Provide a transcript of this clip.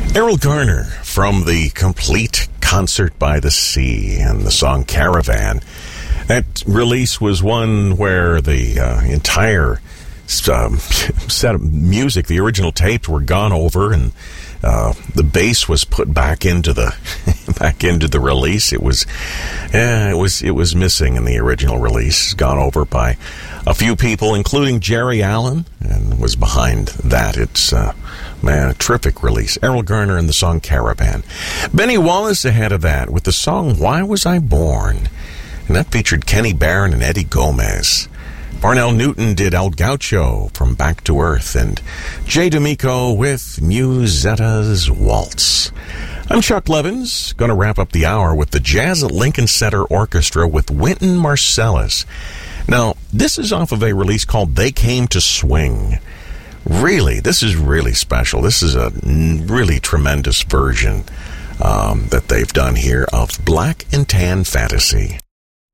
Errol Garner from the Complete Concert by the Sea and the song Caravan. That release was one where the entire set of music, the original tapes, were gone over, and the bass was put back into the release. It was missing in the original release, gone over by a few people, including Jerry Allen, and was behind that. It's a terrific release. Errol Garner and the song Caravan. Benny Wallace ahead of that with the song Why Was I Born? And that featured Kenny Barron and Eddie Gomez. Parnell Newton did El Gaucho from Back to Earth, and Jay D'Amico with Musetta's Waltz. I'm Chuck Levins, going to wrap up the hour with the Jazz at Lincoln Center Orchestra with Wynton Marsalis. Now, this is off of a release called They Came to Swing. Really, this is really special. This is a really tremendous version that they've done here of Black and Tan Fantasy.